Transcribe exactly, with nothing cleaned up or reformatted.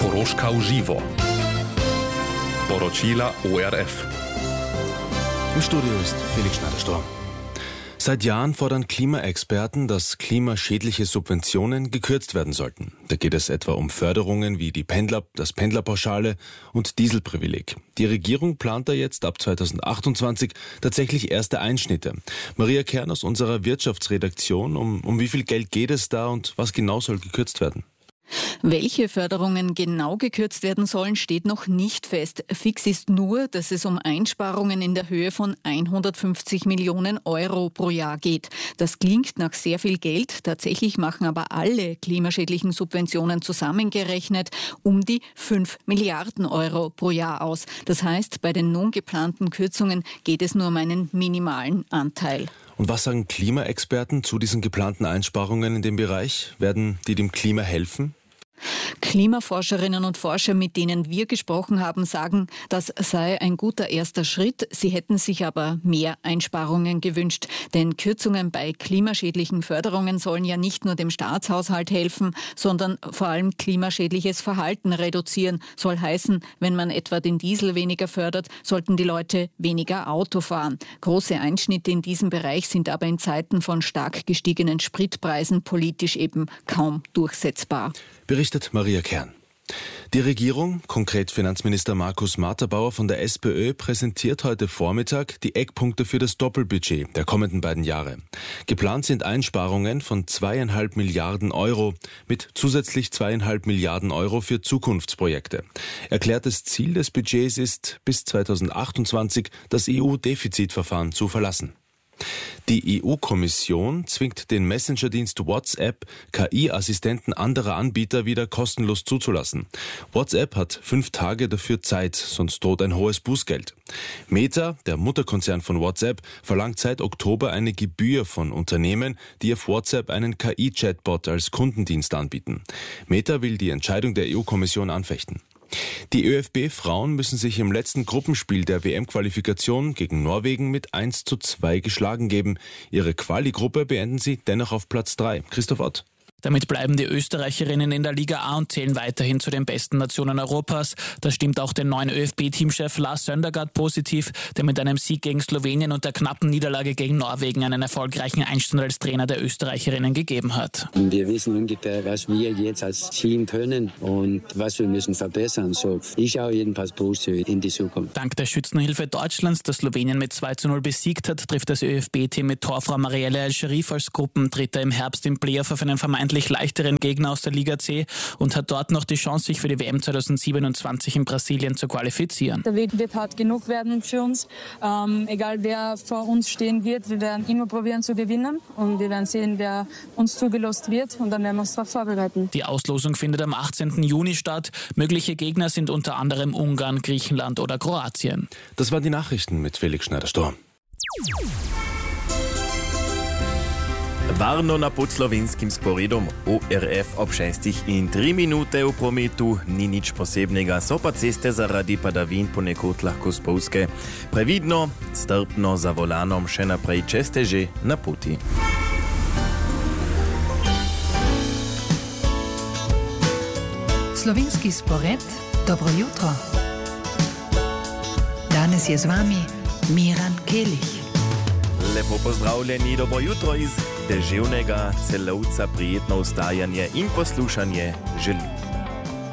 Koroška v živo. Poročila O R F. Im Studio ist Felix Schneider-Sturm. Seit Jahren fordern Klimaexperten, dass klimaschädliche Subventionen gekürzt werden sollten. Da geht es etwa um Förderungen wie die Pendler, das Pendlerpauschale und Dieselprivileg. Die Regierung plant da jetzt ab zweitausendachtundzwanzig tatsächlich erste Einschnitte. Maria Kern aus unserer Wirtschaftsredaktion, um, um wie viel Geld geht es da und was genau soll gekürzt werden? Welche Förderungen genau gekürzt werden sollen, steht noch nicht fest. Fix ist nur, dass es um Einsparungen in der Höhe von hundertfünfzig Millionen Euro pro Jahr geht. Das klingt nach sehr viel Geld. Tatsächlich machen aber alle klimaschädlichen Subventionen zusammengerechnet um die fünf Milliarden Euro pro Jahr aus. Das heißt, bei den nun geplanten Kürzungen geht es nur um einen minimalen Anteil. Und was sagen Klimaexperten zu diesen geplanten Einsparungen in dem Bereich? Werden die dem Klima helfen? Klimaforscherinnen und Forscher, mit denen wir gesprochen haben, sagen, das sei ein guter erster Schritt. Sie hätten sich aber mehr Einsparungen gewünscht. Denn Kürzungen bei klimaschädlichen Förderungen sollen ja nicht nur dem Staatshaushalt helfen, sondern vor allem klimaschädliches Verhalten reduzieren. Soll heißen, wenn man etwa den Diesel weniger fördert, sollten die Leute weniger Auto fahren. Große Einschnitte in diesem Bereich sind aber in Zeiten von stark gestiegenen Spritpreisen politisch eben kaum durchsetzbar. Berichtet Maria Kern. Die Regierung, konkret Finanzminister Markus Marterbauer von der SPÖ, präsentiert heute Vormittag die Eckpunkte für das Doppelbudget der kommenden beiden Jahre. Geplant sind Einsparungen von zweieinhalb Milliarden Euro mit zusätzlich zweieinhalb Milliarden Euro für Zukunftsprojekte. Erklärtes Ziel des Budgets ist, bis zweitausendachtundzwanzig das E U-Defizitverfahren zu verlassen. Die E U-Kommission zwingt den Messenger-Dienst WhatsApp, K I-Assistenten anderer Anbieter wieder kostenlos zuzulassen. WhatsApp hat fünf Tage dafür Zeit, sonst droht ein hohes Bußgeld. Meta, der Mutterkonzern von WhatsApp, verlangt seit Oktober eine Gebühr von Unternehmen, die auf WhatsApp einen K I-Chatbot als Kundendienst anbieten. Meta will die Entscheidung der E U-Kommission anfechten. Die ÖFB-Frauen müssen sich im letzten Gruppenspiel der W M-Qualifikation gegen Norwegen mit eins zu zwei geschlagen geben. Ihre Quali-Gruppe beenden sie dennoch auf Platz drei. Christoph Ott. Damit bleiben die Österreicherinnen in der Liga A und zählen weiterhin zu den besten Nationen Europas. Das stimmt auch den neuen ÖFB-Teamchef Lars Søndergaard positiv, der mit einem Sieg gegen Slowenien und der knappen Niederlage gegen Norwegen einen erfolgreichen Einstand als Trainer der Österreicherinnen gegeben hat. Wir wissen ungefähr, was wir jetzt als Team können und was wir müssen verbessern. So, ich schaue jedenfalls positiv in die Zukunft. Dank der Schützenhilfe Deutschlands, das Slowenien mit zwei zu null besiegt hat, trifft das ÖFB-Team mit Torfrau Marielle El-Sharif als Gruppendritter im Herbst im Playoff auf einen vermeintlichen leichteren Gegner aus der Liga C und hat dort noch die Chance, sich für die W M zweitausendsiebenundzwanzig in Brasilien zu qualifizieren. Der Weg wird hart genug werden für uns. Ähm, egal wer vor uns stehen wird, wir werden immer probieren zu gewinnen und wir werden sehen, wer uns zugelost wird und dann werden wir uns darauf vorbereiten. Die Auslosung findet am achtzehnten Juni statt. Mögliche Gegner sind unter anderem Ungarn, Griechenland oder Kroatien. Das waren die Nachrichten mit Felix Schneider-Sturm. Varno na pod slovenskim sporedom O R F ob šestih in tri minute v prometu ni nič posebnega, so pa ceste zaradi padavin ponekod lahko spolzke. Previdno, strpno za volanom še naprej, če ste že na poti. Slovenski spored, dobro jutro. Danes je z vami Miran Kelich. Lepo pozdravljeni, dobro jutro iz deževnega celovca, prijetno vstajanje in poslušanje želim.